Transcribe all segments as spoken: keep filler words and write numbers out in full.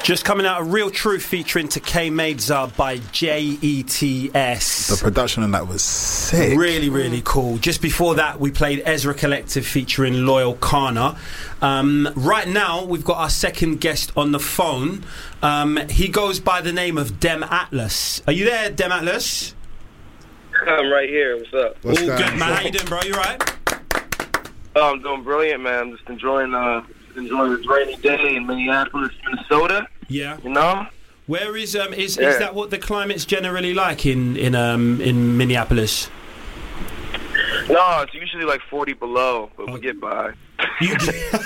Just coming out of Real Truth featuring Takei Meza by J E T S. The production on that was sick. Really, really cool. Just before that, we played Ezra Collective featuring Loyal Kana. Um, right now, we've got our second guest on the phone. Um, he goes by the name of Dem Atlas. Are you there, Dem Atlas? I'm right here. What's up? What's All that? good, man. How you doing, bro? You right? Oh, I'm doing brilliant, man. I'm just enjoying, uh, just enjoying this rainy day in Minneapolis, Minnesota. Yeah. You know? Where is um is, Yeah. is that what the climate's generally like in in um in Minneapolis? No, it's usually like forty below, but we get by. You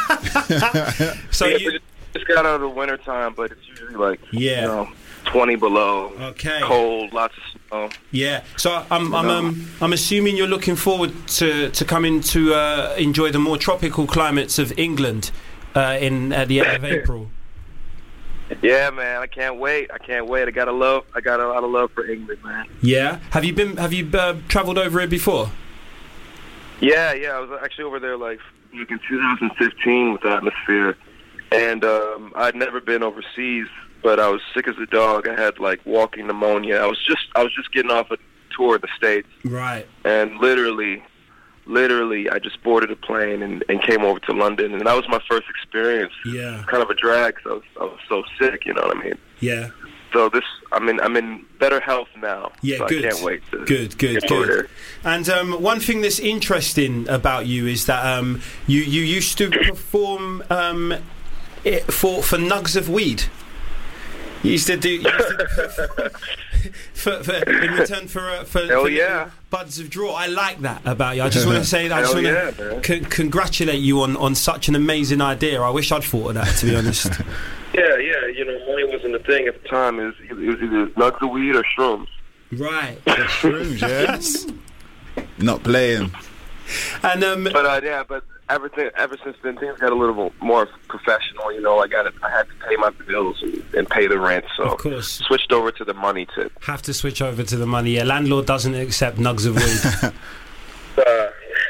so Yeah, you we just got out of the winter time, but it's usually like Yeah. you know twenty below. Okay. Cold, lots of snow. Yeah, so I'm I'm No. um, I'm assuming you're looking forward to to coming to uh, enjoy the more tropical climates of England uh, in at the end of April. Yeah, man, I can't wait. I can't wait. I got a love. I got a lot of love for England, man. Yeah, have you been have you uh, travelled over it before? Yeah, yeah. I was actually over there like like in two thousand fifteen with Atmosphere, and um, I'd never been overseas, but I was sick as a dog. I had like walking pneumonia. I was just I was just getting off a tour of the States, Right. and literally, literally, I just boarded a plane and, and came over to London, and that was my first experience. Yeah. Kind of a drag, 'cause I was I was so sick. You know what I mean? Yeah. So this, I'm in I'm in better health now. Yeah, so good. I can't wait to Good, good, get over good. there. And um, one thing that's interesting about you is that um, you you used to perform um, it for for nugs of weed. You used to do you used to, for, for in return for uh, for, Hell for yeah. buds of draw. I like that about you. I just want to say that. I just Hell want yeah, to man. con- congratulate you on, on such an amazing idea. I wish I'd thought of that, to be honest. Yeah, yeah. You know, money wasn't a thing at the time. It was, it was either nugs of weed or shrooms. Right. Shrooms, yeah. Not playing. And um, But uh, yeah, but everything ever since then, things got a little more professional. You know, I got I had to pay my bills and, and pay the rent, so Of course. switched over to the money tip. have to switch over to the money. Yeah, landlord doesn't accept nugs of weed. Uh,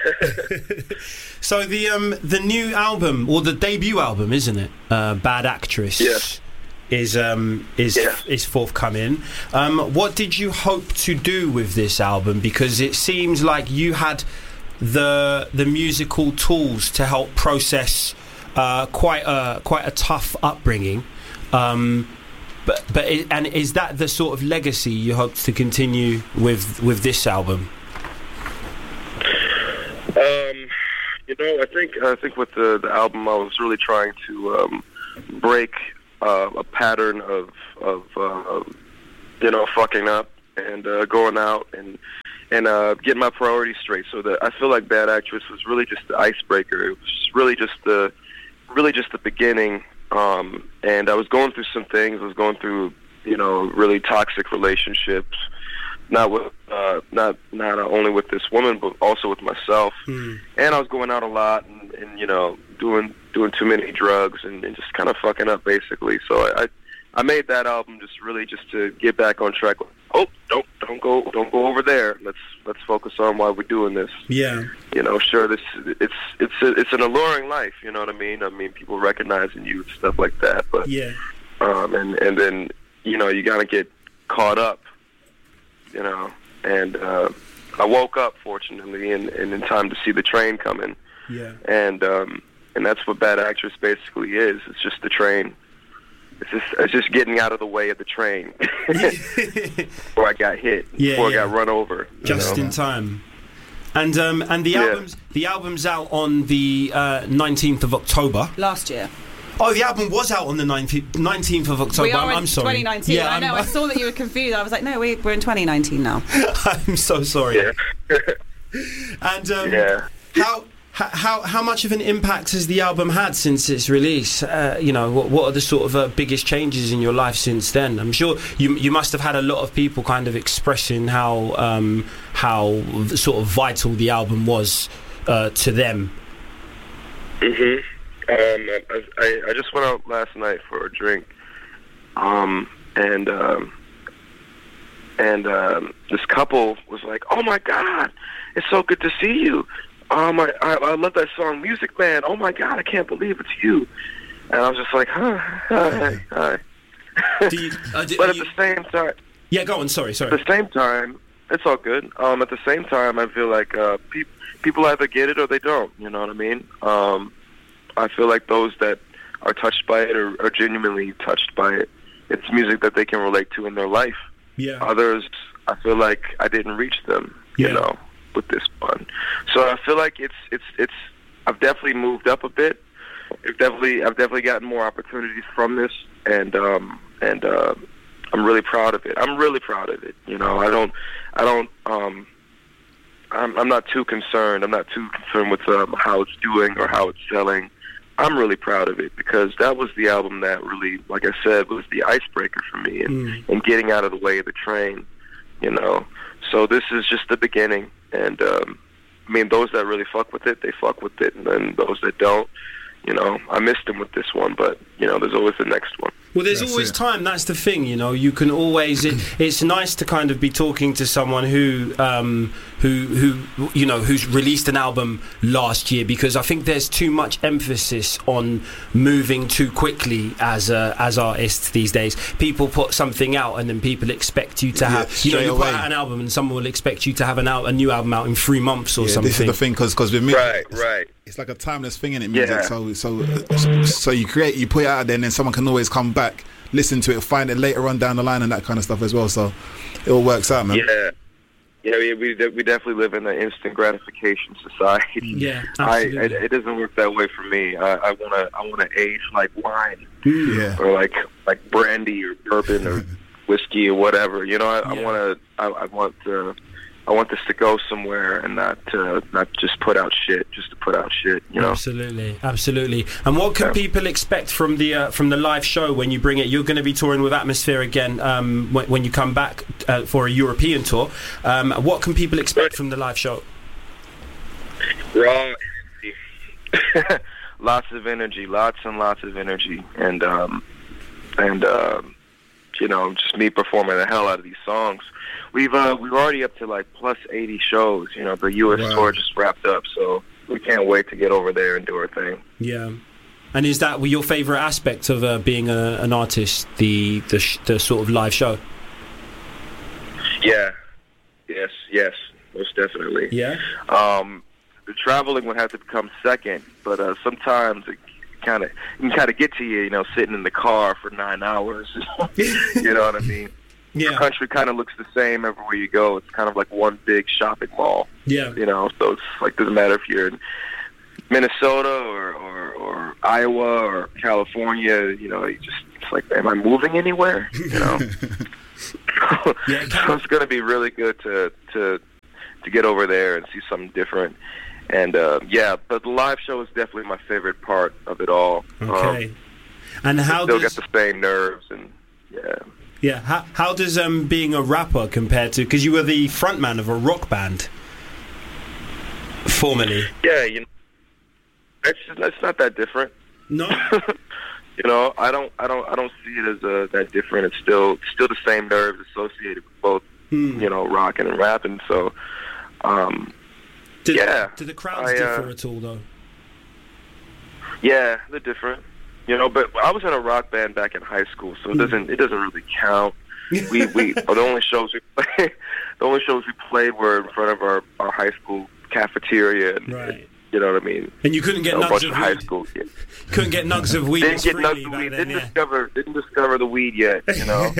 So the um the new album, or the debut album, isn't it? Uh, Bad Actress. Yes. Is um is Yeah. is forthcoming. Um, what did you hope to do with this album? Because it seems like you had the the musical tools to help process uh, quite a quite a tough upbringing. Um, but but it, and is that the sort of legacy you hope to continue with with this album? Um, you know, I think I think with the, the album, I was really trying to um, break uh, a pattern of of uh, you know fucking up and uh, going out and and uh, getting my priorities straight. So that I feel like Bad Actress was really just the icebreaker. It was really just the really just the beginning. Um, and I was going through some things. I was going through you know really toxic relationships. Not with, uh, not not only with this woman, but also with myself. Mm. And I was going out a lot, and, and you know, doing doing too many drugs, and, and just kind of fucking up, basically. So I, I I made that album just really just to get back on track. Oh, don't don't go don't go over there. Let's let's focus on why we're doing this. Yeah. You know, sure, this it's it's a, it's an alluring life. You know what I mean? I mean, people recognizing you and stuff like that. But Yeah. um, and and then you know, you gotta get caught up. You know, and uh, I woke up fortunately in, in in time to see the train coming, Yeah. and um, and that's what Bad Actress basically is. It's just the train. It's just it's just getting out of the way of the train before I got hit, Yeah, before yeah. I got run over. you Just know? in time. And um and the Yeah. album's the album's out on the uh, nineteenth of October. Last year. Oh, the album was out on the nineteenth of October. We are I'm, in I'm sorry. twenty nineteen. Yeah, I know. I'm, I saw that you were confused. I was like, no, we, we're in twenty nineteen now. I'm so sorry. Yeah. And um, Yeah. how how how much of an impact has the album had since its release? Uh, you know, what what are the sort of uh, biggest changes in your life since then? I'm sure you you must have had a lot of people kind of expressing how um, how sort of vital the album was uh, to them. Mhm. Um, I, I I just went out last night for a drink, um, and um, and um, this couple was like, "Oh my God, it's so good to see you. Um, I I, I love that song, Music Man. Oh my God, I can't believe it's you." And I was just like, "Huh, hi, hi." Do you, uh, do, but at you, the same time, yeah, go on. Sorry, sorry. at the same time, it's all good. Um, at the same time, I feel like uh, pe- people either get it or they don't. You know what I mean? Um, I feel like those that are touched by it are, are genuinely touched by it. It's music that they can relate to in their life. Yeah. Others, I feel like I didn't reach them. You Yeah. know, with this one. So I feel like it's it's it's. I've definitely moved up a bit. I've definitely I've definitely gotten more opportunities from this, and um, and uh, I'm really proud of it. I'm really proud of it. You know, I don't I don't um, I'm I'm not too concerned. I'm not too concerned with um, how it's doing or how it's selling. I'm really proud of it because that was the album that really, like I said, was the icebreaker for me and, Mm. and getting out of the way of the train, you know. So this is just the beginning, and um, I mean, those that really fuck with it, they fuck with it, and then those that don't, you know, I missed them with this one, but, you know, there's always the next one. Well, there's That's always it. time. That's the thing, you know. You can always. It, it's nice to kind of be talking to someone who, um, who, who, you know, who's released an album last year, because I think there's too much emphasis on moving too quickly as uh, as artists these days. People put something out, and then people expect you to Yeah, have. You know, straight you put away. out an album, and someone will expect you to have an out a new album out in three months or Yeah, something. this is the thing, because with me, Right, right. it's like a timeless thing in it, music. Yeah. So so so you create, you put it out there, and then someone can always come back, listen to it, find it later on down the line, and that kind of stuff as well. So it all works out, man. Yeah. Yeah, we we, de- we definitely live in an instant gratification society. Yeah, I absolutely. it, it doesn't work that way for me. I, I wanna I wanna age like wine Yeah. or like like brandy or bourbon or whiskey or whatever. You know, I, I Yeah. wanna I, I want to I want this to go somewhere and not uh, not just put out shit just to put out shit. You know. Absolutely, absolutely. And what can Yeah. people expect from the uh, from the live show when you bring it? You're going to be touring with Atmosphere again um, when, when you come back uh, for a European tour. Um, what can people expect from the live show? Raw energy. Lots of energy, lots and lots of energy, and um, and um, you know, just me performing the hell out of these songs. We've uh, we're already up to like plus eighty shows. You know, the U S Wow. tour just wrapped up, so we can't wait to get over there and do our thing. Yeah. And is that your favourite aspect of uh, being a, an artist? The the, sh- the sort of live show. Yeah. Yes. Yes. Most definitely. Yeah. Um, the traveling would have to become second, but uh, sometimes it kind of can kind of get to you. You know, sitting in the car for nine hours. You know what I mean? The Yeah. country kind of looks the same everywhere you go. It's kind of like one big shopping mall. Yeah. You know, so it's like doesn't matter if you're in Minnesota or, or, or Iowa or California. You know, you just it's like, am I moving anywhere? You know. Yeah, it So can- it's going to be really good to to to get over there and see something different. And uh, yeah, but the live show is definitely my favorite part of it all. Okay. Um, And how still does get the same nerves and yeah. yeah how, how does um being a rapper compare to, because you were the frontman of a rock band formerly? Yeah, you know, it's it's not that different. No. You know, I don't, I don't, I don't see it as uh, that different. It's still, still the same nerves associated with both, Hmm. you know, rocking and rapping. So, um, Do, Yeah, do the crowds I, uh, differ at all, though? yeah, they're different. You know, but I was in a rock band back in high school, so it doesn't, it doesn't really count. We, we, the only shows we played, the only shows we played were in front of our, our high school cafeteria, and, Right. you know what I mean. And you couldn't get A nugs bunch of of high weed. school kids. Couldn't get nugs of weed Didn't get freely nuts of back weed. then, Didn't yeah. discover, didn't discover the weed yet. You know.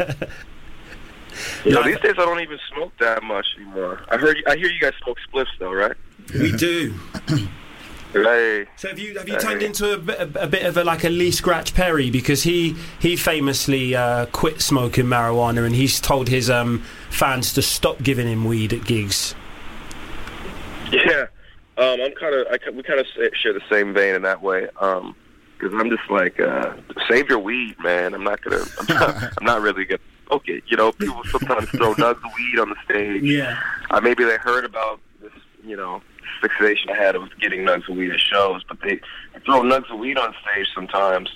You know, Like- these days I don't even smoke that much anymore. I heard, I hear you guys smoke spliffs though, right? We do. Hey, So have you have you turned into a bit, a, a bit of a like a Lee Scratch Perry, because he he famously uh, quit smoking marijuana, and he's told his um, fans to stop giving him weed at gigs. yeah. Um, I'm kind of, I, ki- we kind of share the same vein in that way. Um, because I'm just like, uh, save your weed, man. I'm not gonna, I'm not, I'm not really gonna smoke it. You know, people sometimes throw nugs of weed on the stage. Yeah. Uh, maybe they heard about this, you know, fixation I had with getting nugs of weed at shows, but they throw nugs of weed on stage sometimes,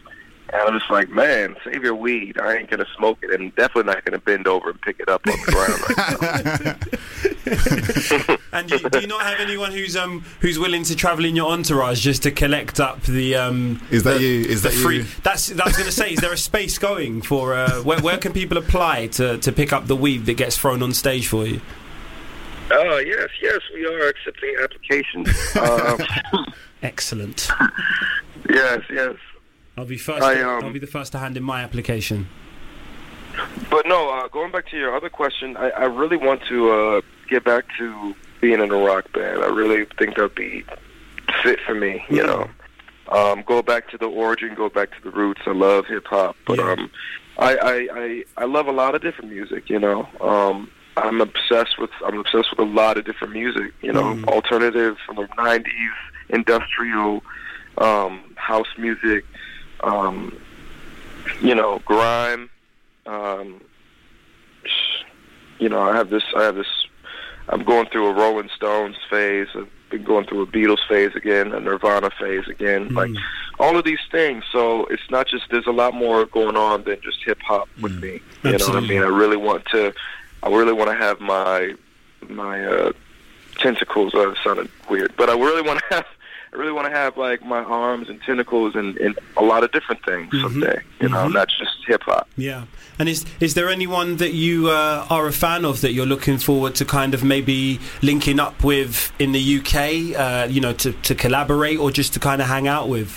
And I'm just like, man, save your weed. I ain't gonna smoke it, and definitely not gonna bend over and pick it up on the ground right now. And do, do you not have anyone who's um who's willing to travel in your entourage just to collect up the um? Is that the, you? Is the that free, you? That's that was gonna say. Is there a space going for uh? Where, where can people apply to to pick up the weed that gets thrown on stage for you? Oh, yes, yes, we are accepting applications. um, Excellent. yes, yes. I'll be first. I, to, um, I'll be the first to hand in my application. But no, uh, going back to your other question, I, I really want to uh, get back to being in a rock band. I really think that would be fit for me, you Yeah. know. Um, go back to the origin, go back to the roots. I love hip-hop, but Yeah. um, I, I, I, I love a lot of different music, you know. Um, I'm obsessed with I'm obsessed with a lot of different music, you know, Mm. alternative from the nineties, industrial, um, house music, um, you know, grime. Um, you know, I have this. I have this. I'm going through a Rolling Stones phase. I've been going through a Beatles phase again, a Nirvana phase again. Mm. Like all of these things. So it's not just. There's a lot more going on than just hip hop with Mm. me. You know Absolutely. what I mean? I really want to. I really want to have my my uh, tentacles. Uh, sounded weird, but I really want to have. I really want to have like my arms and tentacles and, and a lot of different things Mhm. someday. You know, Mhm. not just hip hop. Yeah. And is is there anyone that you uh, are a fan of that you're looking forward to kind of maybe linking up with in the U K? Uh, you know, to to collaborate or just to kind of hang out with?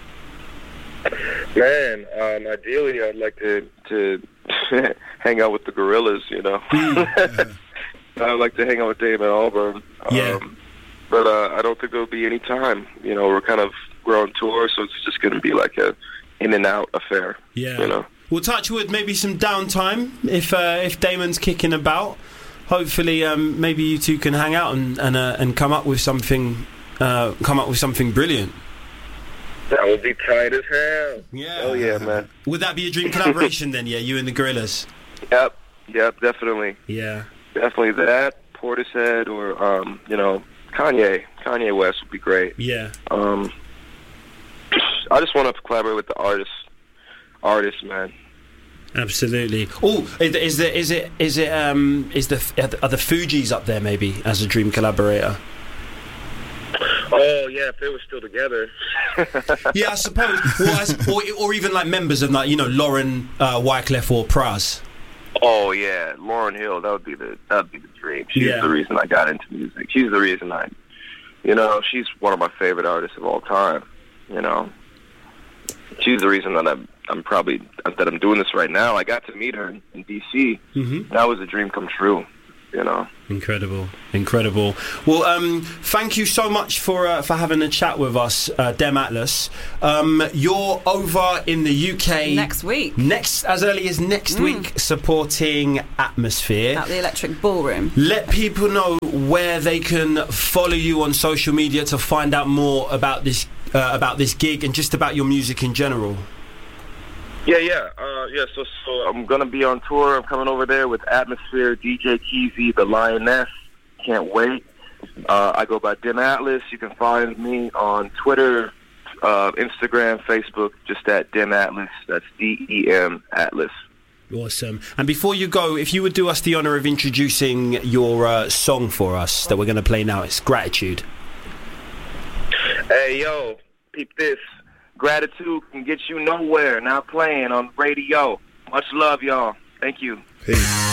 Man, um, ideally, I'd like to to hang out with the Gorillas. You know, I'd like to hang out with Damon Albarn. Yeah. Um, but uh, I don't think there'll be any time. You know, we're kind of we're on tour, so it's just going to be like a in and out affair. Yeah. You know. Well, touch wood, maybe some downtime if uh, if Damon's kicking about. Hopefully, um, maybe you two can hang out and and, uh, and come up with something, uh, come up with something brilliant. That would be tight as hell. Yeah. Oh yeah, man. Would that be a dream collaboration then? Yeah, you and the Gorillas. Yep. Yep. Definitely. Yeah. Definitely that. Portishead or um, you know, Kanye. Kanye West would be great. Yeah. Um, I just want to collaborate with the artists. Artists, man. Absolutely. Oh, is, is there is it is it um is the are the Fugees up there maybe as a dream collaborator? Oh yeah, if they were still together. Yeah, I suppose. Well, as, or or even like members of like you know Lauren uh, Wyclef or Pras. Oh yeah, Lauryn Hill. That would be the that would be the dream. She's Yeah. the reason I got into music. She's the reason I, you know, she's one of my favorite artists of all time. You know, she's the reason that I'm I'm probably that I'm doing this right now. I got to meet her in, in D C. Mm-hmm. That was a dream come true. You know. Incredible, incredible. Well, um, thank you so much for uh, for having a chat with us, uh, Dem Atlas. Um, you're over in the U K Next week. next as early as next Mm. week, supporting Atmosphere. At the Electric Ballroom. Let people know where they can follow you on social media to find out more about this uh, about this gig and just about your music in general. Yeah, yeah, uh, yeah. So, so I'm gonna be on tour. I'm coming over there with Atmosphere, D J Keezy, the Lioness. Can't wait. Uh, I go by Dem Atlas. You can find me on Twitter, uh, Instagram, Facebook, just at Dem Atlas. That's D E M Atlas. Awesome. And before you go, if you would do us the honour of introducing your uh, song for us that we're going to play now, it's Gratitude. Hey, yo, peep this. Gratitude can get you nowhere. Now playing on radio. Much love, y'all. Thank you. Peace.